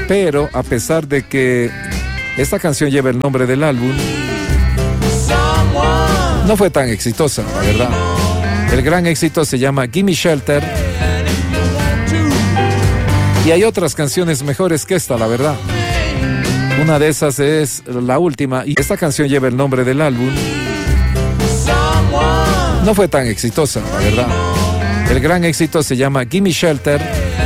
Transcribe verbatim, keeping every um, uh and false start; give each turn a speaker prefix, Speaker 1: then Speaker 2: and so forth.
Speaker 1: pero a pesar de que esta canción lleva el nombre del álbum, no fue tan exitosa, la verdad. El gran éxito se llama Gimme Shelter, y hay otras canciones mejores que esta, la verdad. Una de esas es la última, y esta canción lleva el nombre del álbum. No fue tan exitosa, la verdad. El gran éxito se llama Gimme Shelter,